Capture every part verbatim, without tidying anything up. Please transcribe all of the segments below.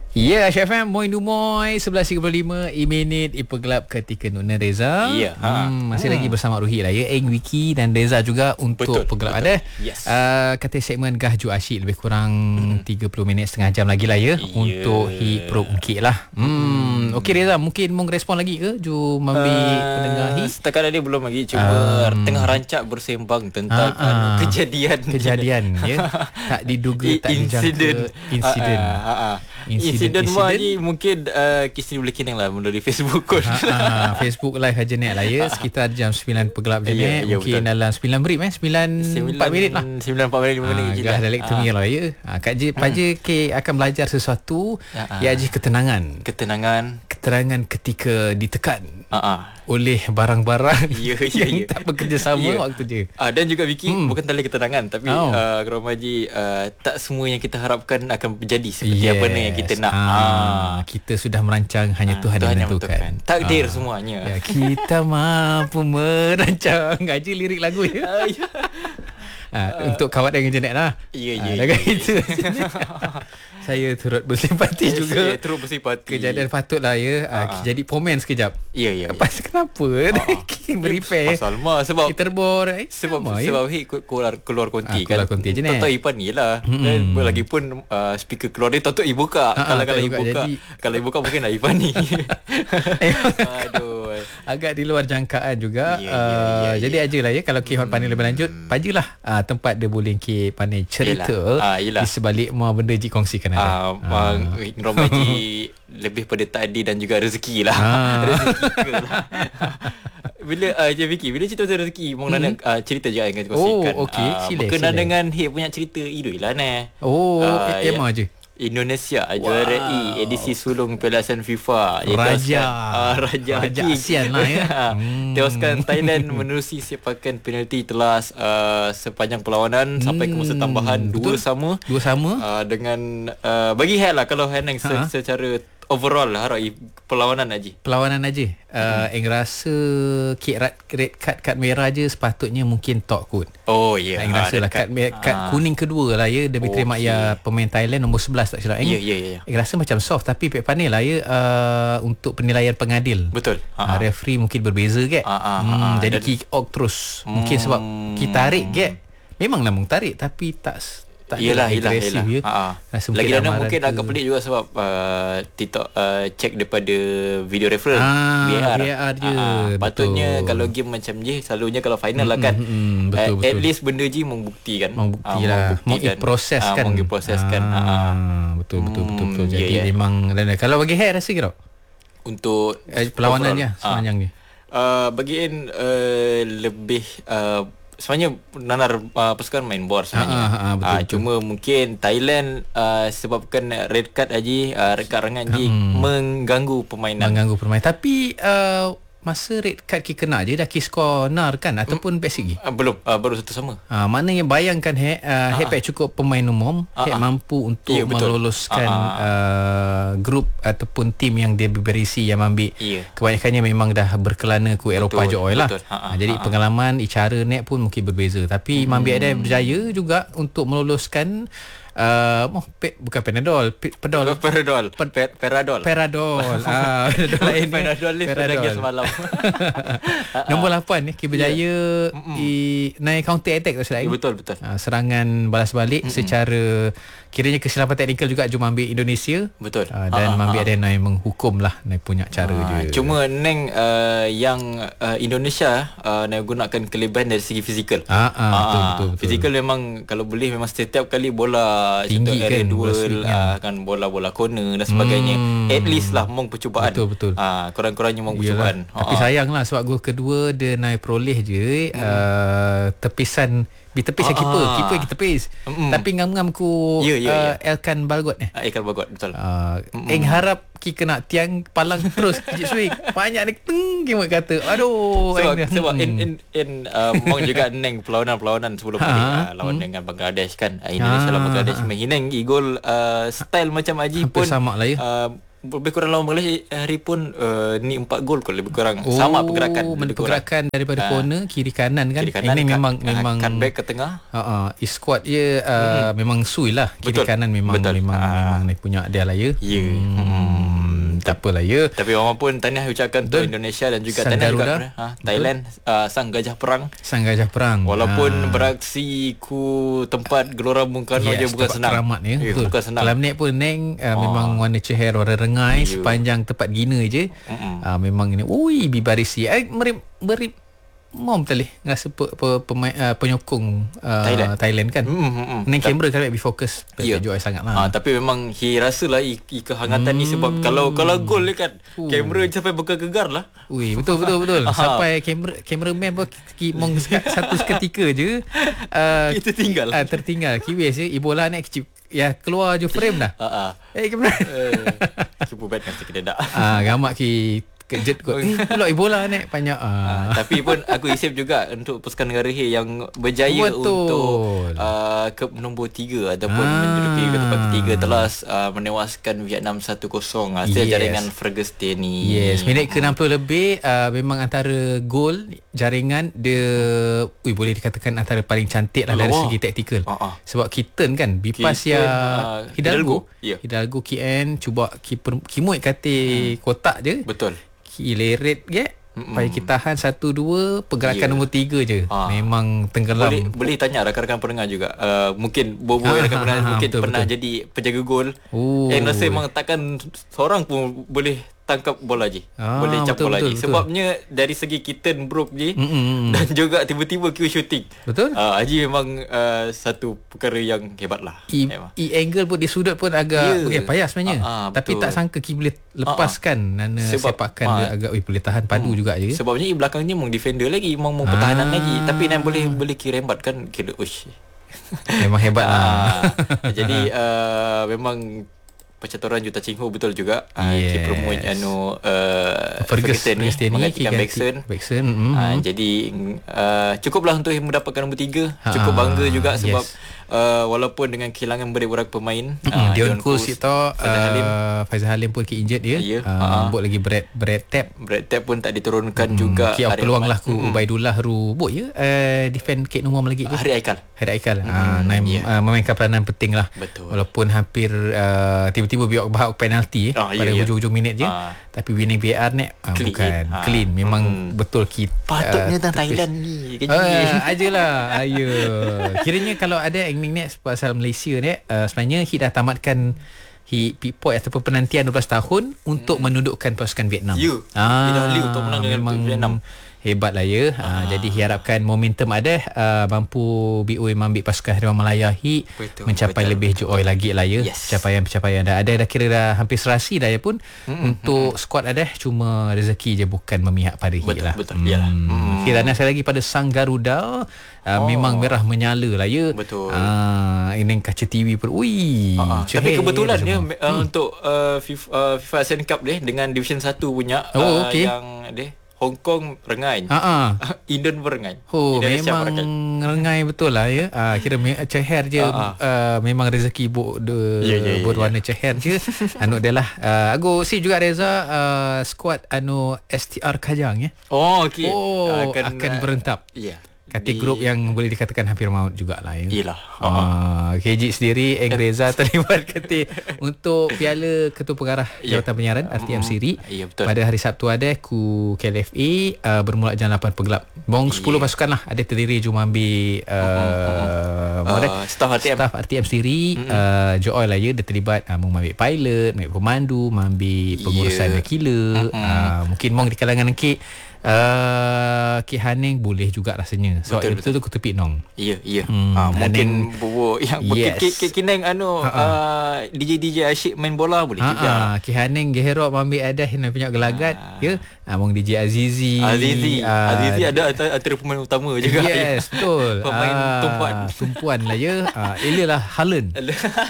Ya, H F M Moin Dumoy sebelas tiga puluh lima e-minit ipergelap ketika Nuna Reza. Ya. Ha. Hmm, masih hmm. lagi bersama Ruhi lah ya. Eng, Wiki dan Reza juga untuk Betul, pergelap betul. ada. Yes. Uh, kata segmen Gahju Asyik lebih kurang hmm. tiga puluh minit setengah jam lagi lah ya, yeah. untuk Hi Pro Ungkit lah. Hmm. Okey Reza, mungkin mau respon lagi ke Ju Mambi uh, pendengar Hi? Setakat ini belum lagi, cuma um, tengah rancak bersembang tentang uh, uh, kejadian kejadian ya. Tak diduga, tak dijangka insiden. Uh, uh, uh, uh. Insiden mah ni mungkin uh, kes ni boleh kenang lah melalui Facebook kot. Ha, ha, Facebook live aja net lah ya, sekitar jam sembilan pergelap je net. Ya, mungkin betul. Dalam sembilan berit eh sembilan empat minit lah. sembilan empat minit lima minit je lah. Dah dalam tengah lah ya. Ha, Kak J Paja ke akan belajar sesuatu ha, ya J ketenangan. Ketenangan, keterangan ketika ditekan. Ha, ha. oleh barang-barang ya, ya, yang ya. tak bekerjasama ya. waktu je. Ah, dan juga Vicky, hmm. bukan tali ketenangan, tapi oh. uh, Romaji, uh, tak semua yang kita harapkan akan terjadi seperti yes. apa yang kita nak. Ah, ah. Kita sudah merancang, hanya ah, Tuhan yang menentukan. Takdir ah. semuanya. Ya, kita mampu merancang. Gaji lirik lagu ya. Ha, uh, untuk kawan dengan jenet lah. Ya, ya. Ha, ya, itu. Saya turut bersimpati yes, juga. Saya turut bersimpati. Kejadian patutlah ya. Uh, uh. Jadi pomen sekejap. Ya, ya. Lepas ya. Kenapa? Uh. Berrepair. Pasal mah sebab kita terbor. Eh, sebab sama, sebab ya? hit keluar keluar konti uh, kan. Keluar konti je ni. Tonton Ipan ni lah. Hmm. Dan lagipun uh, speaker keluar dia tonton ibu buka. Uh, kalau kalau ibu buka, kalau ibu buka mungkin lah Ipan ni. Aduh. Agak di luar jangkaan juga. Ya, uh, ya, ya, jadi ya. ajalah ya, kalau Kihon pandai lebih lanjut, hmm. pajalah uh, tempat dia boleh Ki pandai cerita uh, di sebalik semua benda Ji kongsikan ada. Uh, uh. Romaji lebih pada takdir dan juga rezeki lah. Ah. Rezeki ke lah. Bila uh, je Vicky, bila cerita pasal rezeki, Mong Nana hmm. uh, cerita je yang kita kongsikan. Oh, okey. Uh, sila, berkenaan sila. dengan hit punya cerita Idul lah ne. Oh, uh, Emma ya. je. Indonesia juara wow. E edisi sulung Piala ASEAN FIFA. Raja. Uh, Raja. Raja ASEAN lah ya. hmm. Tewaskan Thailand menerusi sepakan penalti telas uh, sepanjang perlawanan hmm. sampai ke masa tambahan dua sama. Dua sama. Uh, dengan uh, bagi hal lah kalau Heneng ha? secara overall lah harap perlawanan aja. Perlawanan aja. Uh, hmm. Eng rasa red, red card kad merah je sepatutnya mungkin tok kot. Oh ya. Yeah. Eng rasa lah kad, kad, kad ah. kuning kedua lah ya, dia diterima okay. ya pemain Thailand nombor sebelas tak silap. Ya ya ya. Eng rasa macam soft, tapi pek panel lah ya uh, untuk penilaian pengadil. Betul. Uh, referee mungkin berbeza ke. Ah, ah, hmm, ah, jadi dan, kick out terus. Hmm. Mungkin sebab kita tarik ke. Memanglah mung tarik tapi tak tak Yelah, yelah, yelah. Ya. Lagi dan mungkin ke... agak pelik juga sebab uh, TikTok uh, check daripada video referral ah, V A R. V A R je. Uh, patutnya kalau game macam je, selalunya kalau final mm, lah kan. Mm, mm, betul, uh, betul. At least benda je membuktikan. Membukti lah. Uh, Memproseskan. Uh, Memproseskan. Ah, uh, betul, betul, betul, betul. Jadi yeah, yeah. memang kalau bagi hair rasa kira untuk eh, perlawanannya sepanjangnya. Uh, bagian uh, lebih uh, sebenarnya nanar uh, pasukan main bor sebenarnya. Ah, ah, betul, uh, betul. Cuma mungkin Thailand uh, sebabkan red card aji, uh, red card rangan aji hmm. mengganggu permainan. Mengganggu permainan. Tapi uh, masa red card ki kena je dah ki skor nar kan ataupun hmm. basic lagi? Uh, belum, uh, baru satu sama. Ah, uh, maknanya bayangkan he uh, uh, he cukup pemain umum, uh, he uh, mampu untuk yeah, meloloskan uh, uh, uh, grup ataupun tim yang dia berisi yang ambil. Yeah. Kebanyakannya memang dah berkelana ke Eropah je lah. Uh, uh, jadi uh, pengalaman uh, cara net pun mungkin berbeza, tapi hmm. Mambi ada berjaya juga untuk meloloskan Uh, oh, pe, bukan Panadol, pe, pedol, Peradol, Pe, Peradol, Peradol, ah, Peradol lain, Peradol ni lagi semalam. Nombor lapan ni kita berjaya yeah. i, naik counter attack tu selain. Yeah, betul betul. Uh, serangan balas balik mm-hmm. secara kiranya kesilapan teknikal juga cuma ambil Indonesia. Betul. Uh, dan Mambi ada naik menghukum lah, naik punya cara uh, je. Cuma neng uh, yang uh, Indonesia uh, naik gunakan kelebihan dari segi fizikal. Ah, ah, uh, betul, betul, betul. Fizikal memang kalau boleh memang setiap kali bola tinggi area kan, duel uh, kan bola-bola corner dan sebagainya. Hmm. At least lah mong percubaan. Betul betul. Ah, kurang-kurangnya mong percubaan. Tapi sayanglah sebab gol kedua dia naik peroleh je hmm. uh, tepisan di tepis ah, keeper, keeper kita tepis. Mm. Tapi ngam-ngam ku yeah, yeah, yeah. uh, Elkan Balgot eh. Uh, Elkan Balgot betul. Uh, eng harap ki kena tiang palang terus kejit swing. Banyak ni teng kimak kata. Aduh. Sebab eng, sebab in in, in uh, mong juga neng perlawanan-perlawanan sebelum ni uh, lawan hmm. dengan Bangladesh kan. Uh, Indonesia ha. lawan Bangladesh mengineng gol uh, style macam Aji pun sama lah ya. Uh, lebih kurang lawan Malaysia hari pun uh, ni empat gol kot lebih kurang. Oh, sama pergerakan. Pergerakan daripada uh, corner kiri kanan kan. Kiri kanan, ini memang cut, memang cut back ke tengah. Ha uh, uh, squad dia uh, hmm. memang sui lah. Kiri Betul. kanan memang Betul. memang uh, memang dia punya dia lah ya. Ya. Yeah. Hmm. Hmm. Tak apalah ya. Tapi orang pun tahniah ucapkan untuk Indonesia dan juga sang tahniah juga ha, Thailand uh, sang gajah perang. Sang gajah perang. Walaupun ha. beraksi ku tempat Gelora Bung Karno yes, dia bukan senang. Keramat ya. Eh, bukan senang. Dalam net pun neng uh, oh. memang warna ceher, warna rengai yeah. sepanjang tempat gina je. Uh, memang ini ui bibarisi. Eh merip merip mom tadi rasa pe, pe, pemain uh, penyokong uh, Thailand. Thailand kan. Mm-hmm. Neng kamera kan lebih fokus yeah. joy sangatlah. Ah tapi memang hi rasalah i, i kehangatan mm. ni sebab kalau kalau gol ni kan uh. kamera sampai bergegar lah. Ui betul betul betul. Sampai kamera kameraman pun mong satu seketika je uh, kita tinggal. Uh, tertinggal. Kiwis je ibola nak kecip ya keluar je frame dah. Ha ah. Eh kamera. Eh cuba bet nanti kita dak. Ah gamak ki kejut kot. Eh, pula Ebola naik banyak. Ah. Uh, tapi pun aku isip juga untuk pasukan negara H yang berjaya Betul. untuk uh, ke nombor tiga ataupun ah. menduduki ke tempat ketiga telah uh, menewaskan Vietnam satu kosong hasil yes. jaringan Ferguson ni. Yes, minit ke enam puluh lebih uh, memang antara gol jaringan dia ui, boleh dikatakan antara paling cantik lah dari segi taktikal. Uh-huh. Sebab Kitten kan bipas ya uh, Hidalgo. Hidalgo, yeah. Hidalgo K N cuba kiper kimut kata hmm. kotak je. Betul. Leret ke supaya kita tahan satu dua pergerakan yeah. nombor tiga je ha. memang tenggelam. Boleh boleh tanya rakan-rakan pendengar juga uh, mungkin bobo ha, rakan pendengar ha, mungkin betul, pernah betul. jadi penjaga gol yang rasa memang takkan seorang pun boleh tangkap bola je. Ah, boleh cap bola je. Sebabnya betul. dari segi Kitten broke je mm-hmm. dan juga tiba-tiba Q shooting. Betul. Uh, Haji memang uh, satu perkara yang hebat lah. E, e angle pun di sudut pun agak yeah. okay, payah sebenarnya. Ah, ah, Tapi tak sangka Ki boleh lepaskan ah, ah. nana Sebab, sepakan ah, dia agak oi boleh tahan padu hmm. juga je. Sebabnya i belakangnya memang defender lagi, memang ah. pertahanan lagi. Tapi nan boleh boleh kira rembat kan kira ush. Memang hebat lah. Jadi uh, memang percaturan Juta Ching Ho betul juga. Yes. Dia promote anu uh, Ferguson ni menggantikan Baxon. Baxon. Mm-hmm. Uh, jadi uh, cukuplah untuk mendapatkan nombor tiga. Ha, cukup bangga juga sebab yes. uh, walaupun dengan kehilangan beberapa pemain mm-hmm. uh, Dion Kuz itu uh, Faizal Halim pun ke injured dia. Yeah. Uh, uh, buat lagi Brad Brad Tap. Brad Tap pun tak diturunkan mm, juga. Ki peluang lah ku mm. Ubaidullah Ru buat ya uh, defend Kek Nomor lagi tu. Hari Aikal. Hari Aikal. Mm. Uh, naim, yeah. uh, memainkan peranan penting lah. Betul. Walaupun hampir uh, tiba-tiba biok bahak penalti eh, oh, pada yeah, hujung-hujung minit je. Uh, tapi winning V R ni uh, bukan uh, clean. Memang hmm. betul kita. Patutnya uh, Thailand ni. Uh, ajalah. Ayo. Kiranya kalau ada ending ni pasal Malaysia ni uh, sebenarnya Hit dah tamatkan Hit Pitpoint ataupun penantian dua belas tahun untuk hmm. menundukkan pasukan Vietnam. Ya. Ah, dia dah untuk menang dengan Vietnam. Hebat lah ya. Ah. Ha, jadi harapkan momentum ada uh, mampu B O M ambil pasukan Harimau Malaya Hi betul, mencapai betul, lebih joy lagi lah ya. Yes. Pencapaian-pencapaian dah ada dah kira dah hampir serasi dah ya pun. Mm-hmm. Untuk squad ada cuma rezeki je bukan memihak pada Hi lah. Betul betul. Iyalah. Hmm. Kira nak sekali lagi pada Sang Garuda uh, oh. memang merah menyala lah ya. Betul. Ah uh, ini kaca T V pun. Ui. Uh, tapi kebetulan dia uh, hmm. untuk uh, FIFA, uh, FIFA Asian Cup dia dengan Division satu punya oh, uh, okay. yang dia Hong Kong rengai. Ha Indon rengai. Oh, memang rengai betul lah ya. Ah kira ceher je uh, memang rezeki bu de yeah, yeah, berwarna yeah. ceher je. Anu adalah uh, aku si juga Reza uh, squad anu S T R Kajang ya. Oh okey. Oh, akan, akan berentap. Ya. Yeah. Kategori grup yang boleh dikatakan hampir maut jugalah ya. Yalah. Uh, K J sendiri Eng Reza terlibat kata untuk Piala Ketua Pengarah Jawatan Penyiaran R T M Siri. Ya, betul. Pada hari Sabtu ada ku K L F A uh, bermula jam lapan pegelap. Bong sepuluh yeah. pasukan lah ada terdiri cuma ambil uh, uh, staff R T M staff R T M Siri mm-hmm. uh, Joy lah ya dia terlibat uh, mengambil pilot, mengambil pemandu, mengambil pengurusan yeah. killer. Mm-hmm. Uh, mungkin mong di kalangan K Uh, Ki Haning boleh juga rasanya. So betul, itu tu ku tepi nong. Ya ya. Hmm, ha, mungkin bobo yang yes. Ki Ki Haning anu uh, D J D J asyik main bola boleh ha, juga. Ha, Ki Haning Gehero ambil ada yang punya gelagat ha. Ya. Ha, mong D J Azizi. Azizi. Uh, Azizi ada antara pemain utama juga. Yes, betul. Pemain uh, tumpuan. Tumpuan lah ya. Uh, inilah Haaland.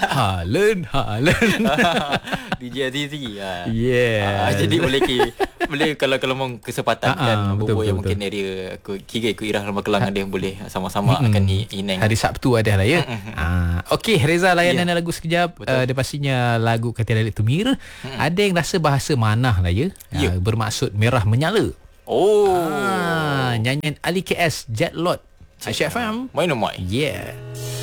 Haaland, Haaland. D J Azizi. Uh. Yeah. Uh, jadi boleh Ki boleh kalau kalau mau kesempatan uh-huh, kan bobo yang mungkin area aku kira ikut irah lama kelang ha. Ada boleh sama-sama hmm. akan ineng. Hari Sabtu ada lah ya. Hmm. Ah, okey Reza layanan yeah. lagu sekejap. Uh, dia pastinya lagu Ketiada Tumir. Hmm. Ada yang rasa bahasa manah lah ya. Yeah. Uh, bermaksud merah menyala. Oh. Ah, nyanyian Ali K S Jet Lot. Aisyah F M. Main no mai. Yeah.